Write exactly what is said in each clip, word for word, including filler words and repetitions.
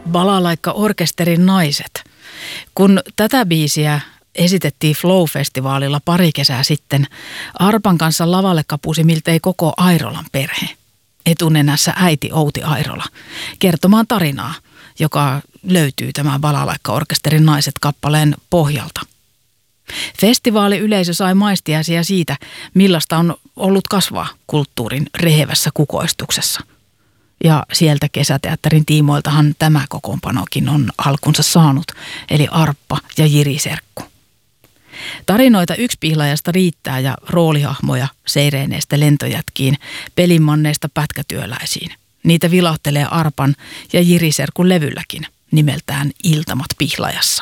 Balalaikka-orkesterin naiset. Kun tätä biisiä esitettiin Flow-festivaalilla pari kesää sitten, arpan kanssa lavalle kapusi miltei koko Airolan perhe. Etunenässä äiti Outi Airola kertomaan tarinaa, joka löytyy tämän Balalaikka-orkesterin naiset-kappaleen pohjalta. Festivaaliyleisö sai maistiaisia siitä, millaista on ollut kasvaa kulttuurin rehevässä kukoistuksessa. Ja sieltä kesäteatterin tiimoiltahan tämä kokoonpanokin on alkunsa saanut, eli Arppa ja Jiri Serkku. Tarinoita yksipihlajasta riittää ja roolihahmoja seireeneistä lentojätkiin, pelinmanneista pätkätyöläisiin. Niitä vilahtelee Arpan ja Jiri Serkun levylläkin, nimeltään Iltamat Pihlajassa.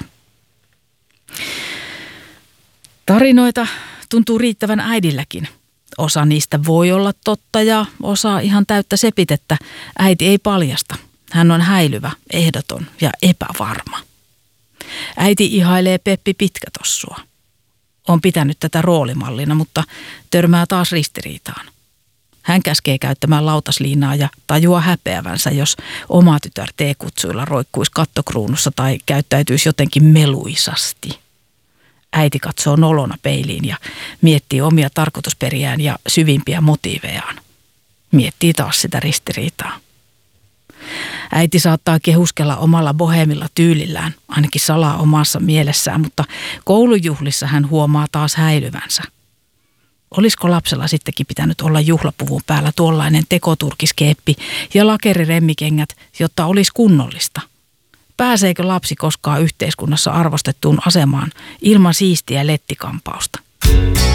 Tarinoita tuntuu riittävän äidilläkin. Osa niistä voi olla totta ja osa ihan täyttä sepitettä. Äiti ei paljasta. Hän on häilyvä, ehdoton ja epävarma. Äiti ihailee Peppi Pitkätossua. On pitänyt tätä roolimallina, mutta törmää taas ristiriitaan. Hän käskee käyttämään lautasliinaa ja tajuaa häpeävänsä, jos oma tytär teekutsuilla roikkuisi kattokruunussa tai käyttäytyisi jotenkin meluisasti. Äiti katsoo nolona peiliin ja miettii omia tarkoitusperiään ja syvimpiä motiivejaan. Miettii taas sitä ristiriitaa. Äiti saattaa kehuskella omalla bohemilla tyylillään, ainakin salaa omassa mielessään, mutta koulujuhlissa hän huomaa taas häilyvänsä. Olisiko lapsella sittenkin pitänyt olla juhlapuvun päällä tuollainen tekoturkiskeeppi ja lakeriremmikengät, jotta olisi kunnollista? Pääseekö lapsi koskaan yhteiskunnassa arvostettuun asemaan ilman siistiä lettikampausta?